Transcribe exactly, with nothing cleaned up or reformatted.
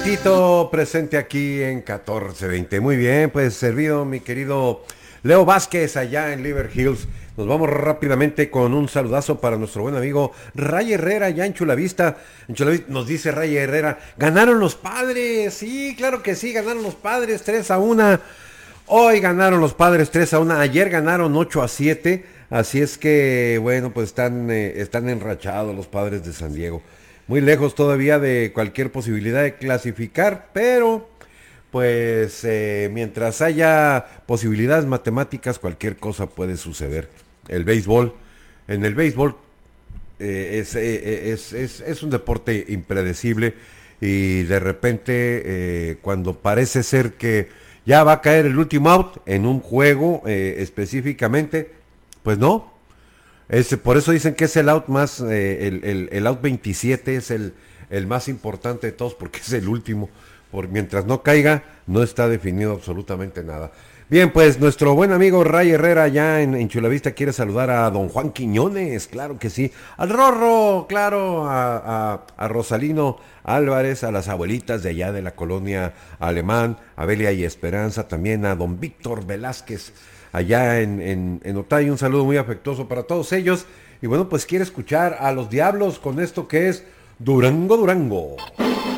Tito presente aquí en catorce veinte. Muy bien, pues servido mi querido Leo Vázquez allá en Liver Hills. Nos vamos rápidamente con un saludazo para nuestro buen amigo Ray Herrera allá en Chulavista. En Chulavista nos dice Ray Herrera, ganaron los Padres. Sí, claro que sí, ganaron los Padres tres a uno. Hoy ganaron los Padres tres a uno. Ayer ganaron ocho a siete. Así es que, bueno, pues están, eh, están enrachados los Padres de San Diego. Muy lejos todavía de cualquier posibilidad de clasificar, pero pues eh, mientras haya posibilidades matemáticas, cualquier cosa puede suceder. El béisbol, en el béisbol eh, es, eh, es, es, es un deporte impredecible y de repente eh, cuando parece ser que ya va a caer el último out en un juego eh, específicamente, pues no, es, por eso dicen que es el out más, eh, el, el, el out veintisiete es el, el más importante de todos porque es el último. Por, mientras no caiga, no está definido absolutamente nada. Bien, pues nuestro buen amigo Ray Herrera ya en, en Chulavista quiere saludar a don Juan Quiñones, claro que sí. Al Rorro, claro, a, a, a Rosalino Álvarez, a las abuelitas de allá de la colonia Alemán, a Belia y Esperanza, también a don Víctor Velázquez allá en, en, en Otay. Un saludo muy afectuoso para todos ellos. Y bueno, pues quiere escuchar a los Diablos con esto que es Durango Durango.